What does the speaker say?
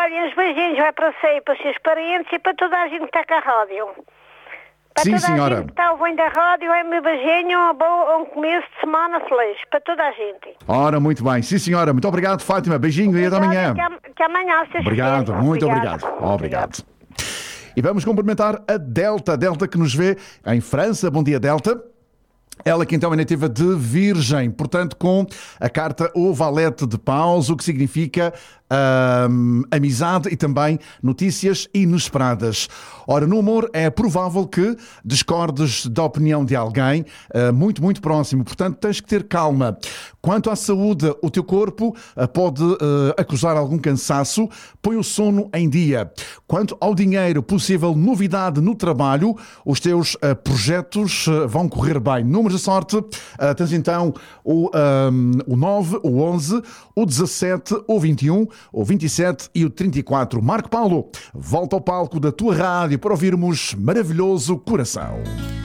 Olha, os beijinhos vai para você e para os seus parentes e para toda a gente que está com a rádio. Para Sim, toda senhora. a gente que está ouvindo a rádio, é meu beijinho, um começo de semana feliz. Para toda a gente. Ora, muito bem. Sim, senhora. Muito obrigado, Fátima. Beijinho e até amanhã. Que amanhã, se Obrigado, muito obrigado. Obrigado. E vamos cumprimentar a Delta. Delta que nos vê em França. Bom dia, Delta. Ela que então é nativa de Virgem, portanto com a carta O Valete de Paus, o que significa amizade e também notícias inesperadas. Ora, no amor é provável que discordes da opinião de alguém muito, muito próximo, portanto tens que ter calma. Quanto à saúde, o teu corpo pode acusar algum cansaço, põe o sono em dia. Quanto ao dinheiro, possível novidade no trabalho, os teus projetos vão correr bem. Números de sorte, tens então o 9, o 11, o 17, o 21, o 27 e o 34. Marco Paulo, volta ao palco da tua rádio para ouvirmos Maravilhoso Coração.